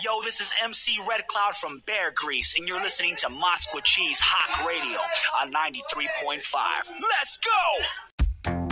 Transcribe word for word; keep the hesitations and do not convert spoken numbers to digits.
Yo, this is M C Red Cloud from Bear Grease, and you're listening to Moscow Cheese Hawk Radio on ninety-three point five. Let's go!